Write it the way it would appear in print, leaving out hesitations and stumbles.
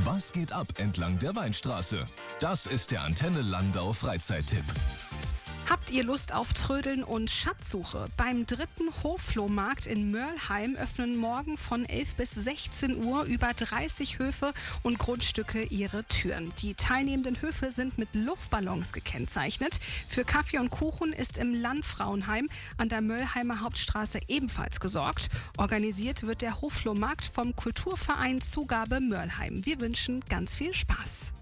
Was geht ab entlang der Weinstraße? Das ist der Antenne Landau Freizeittipp. Habt ihr Lust auf Trödeln und Schatzsuche? Beim 3. Hofflohmarkt in Mörlheim öffnen morgen von 11 bis 16 Uhr über 30 Höfe und Grundstücke ihre Türen. Die teilnehmenden Höfe sind mit Luftballons gekennzeichnet. Für Kaffee und Kuchen ist im Landfrauenheim an der Mörlheimer Hauptstraße ebenfalls gesorgt. Organisiert wird der Hoflohmarkt vom Kulturverein Zugabe Mörlheim. Wir wünschen ganz viel Spaß.